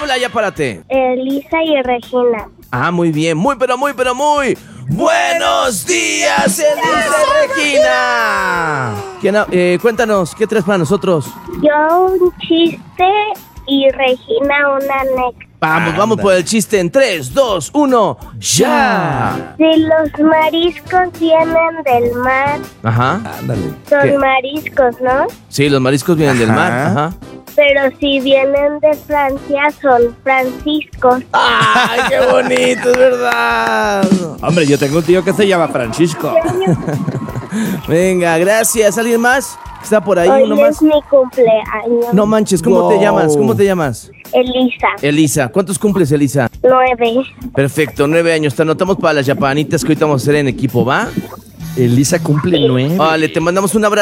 habla? Ya párate. Elisa y Regina. Ah, muy bien. Muy, pero muy, pero muy. ¡Buenos días, Elisa y Regina! Cuéntanos, ¿qué traes para nosotros? Yo un chiste y Regina una anécdota. Vamos por el chiste en 3, 2, 1, ¡ya! Si los mariscos vienen del mar, Ajá. Ándale. son ¿Qué? mariscos, ¿no? Sí, los mariscos vienen del mar. Ajá. Ajá. Pero si vienen de Francia, son franciscos. ¡Ay, qué bonito, es verdad! Hombre, yo tengo un tío que se llama Francisco. Venga, gracias. ¿Alguien más? ¿Está por ahí Hoy uno más? es mi cumpleaños. No manches, ¿cómo te Wow. llamas? ¿Cómo te llamas? Elisa, Elisa. ¿Cuántos cumples, Elisa? 9. Perfecto, 9 años. Te anotamos para las yapanitas que ahorita vamos a hacer en equipo, ¿va? Elisa cumple 9. Vale, te mandamos un abrazo.